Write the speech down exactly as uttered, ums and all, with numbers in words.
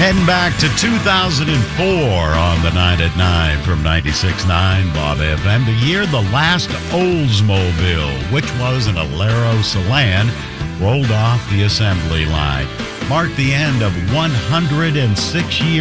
Heading back to two thousand four on the nine at nine from ninety-six point nine Bob F M. The year the last Oldsmobile, which was an Alero Sedan, rolled off the assembly line, marked the end of one hundred six years